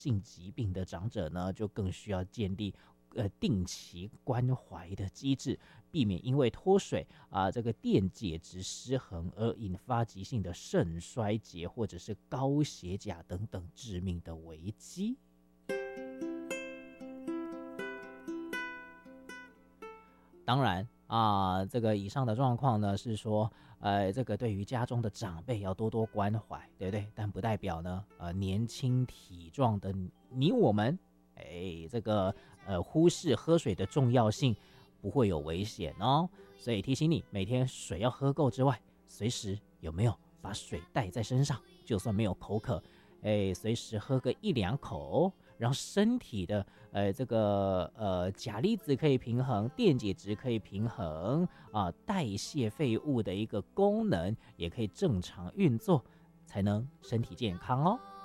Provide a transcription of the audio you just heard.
性疾病的长者呢，就更需要建立定期关怀的机制，避免因为脱水这个电解质失衡而引发急性的肾衰竭或者是高血钾等等致命的危机。当然这个以上的状况呢是说，这个对于家中的长辈要多多关怀，对不对？但不代表呢，年轻体壮的你我们，这个忽视喝水的重要性，不会有危险哦。所以提醒你，每天水要喝够之外，随时有没有把水带在身上，就算没有口渴，随时喝个1-2口。让身体的这个钾离子可以平衡，电解质可以平衡代谢废物的一个功能也可以正常运作，才能身体健康哦。